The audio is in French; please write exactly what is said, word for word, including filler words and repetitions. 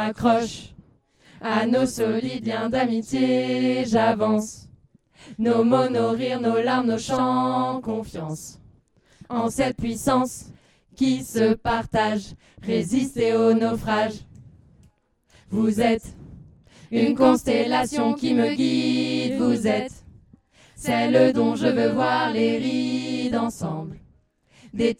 Accroche à nos solides liens d'amitié, j'avance. Nos mots, nos rires, nos larmes, nos chants, confiance en cette puissance qui se partage, résister au naufrage. Vous êtes une constellation qui me guide, vous êtes celle dont je veux voir les rides ensemble. Des